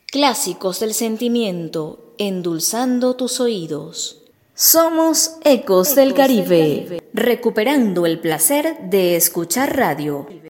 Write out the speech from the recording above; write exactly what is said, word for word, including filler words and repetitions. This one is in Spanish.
Clásicos del sentimiento, endulzando tus oídos. Somos Ecos del Caribe, recuperando el placer de escuchar radio.